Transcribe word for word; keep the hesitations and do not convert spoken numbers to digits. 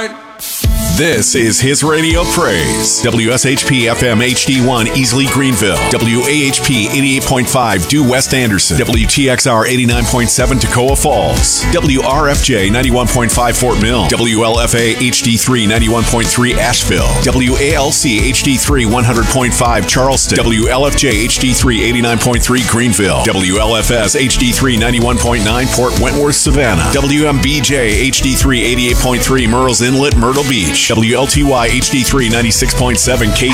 right. This is His Radio Praise. W S H P F M H D one Easley Greenville. W A H P eighty-eight point five Due West Anderson. W T X R eighty-nine point seven Toccoa Falls. W R F J ninety-one point five Fort Mill. W L F A H D three ninety-one point three Asheville. W A L C H D three one hundred point five Charleston. W L F J H D three eighty-nine point three Greenville. W L F S H D three ninety-one point nine Port Wentworth Savannah. W M B J H D three eighty-eight point three Murrells Inlet Myrtle Beach. W L T Y H D three ninety-six point seven K